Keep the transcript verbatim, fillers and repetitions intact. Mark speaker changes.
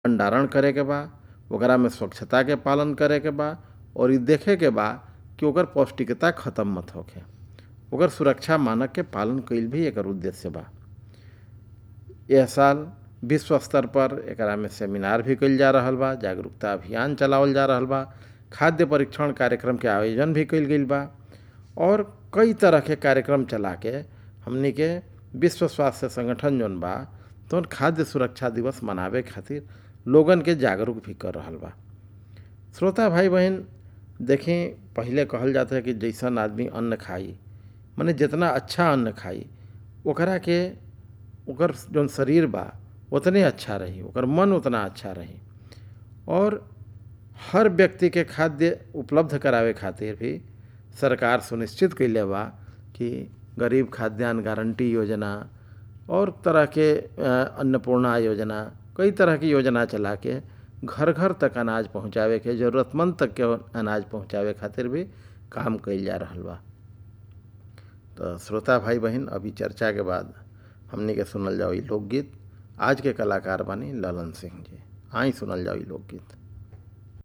Speaker 1: भंडारण करे के बा, ओकरा में स्वच्छता के पालन करे के बा और इ देखे के बा कि ओकर पौष्टिकता खत्म मत होखे। ओकर सुरक्षा मानक के पालन कईल भी एकर उद्देश्य बा। यह साल विश्व स्तर पर एकरा में सेमिनार भी कईल जा रहल बा, जागरूकता अभियान चलावल जा रहल बा, खाद्य परीक्षण कार्यक्रम के आयोजन भी कईल गईल बा और कई तरह के कार्यक्रम चला के हमनी के विश्व स्वास्थ्य संगठन जौन बा तो खाद्य सुरक्षा दिवस मनावे खातिर लोगन के जागरूक भी कर रहल बा। श्रोता भाई बहन, देखें, पहले कहल जाता है कि जैसन आदमी अन्न खाई, माने जितना अच्छा अन्न खाई ओकरा के ओकर जौन शरीर बा उतने अच्छा रही, ओकर मन उतना अच्छा रही। और हर व्यक्ति के खाद्य उपलब्ध करावे खातिर भी सरकार सुनिश्चित कइले बा कि गरीब खाद्यान्न गारंटी योजना और तरह के अन्नपूर्णा योजना, कई तरह की योजना चला के घर घर तक अनाज पहुंचावे के, जरूरतमंद तक के अनाज पहुंचावे खातिर भी काम कइल जा रहल बा। तो श्रोता भाई बहन, अभी चर्चा के बाद हमनी के सुनल जाओ ई लोकगीत। आज के कलाकार बानी ललन सिंह जी। आई सुनल जाओ ई लोकगीत।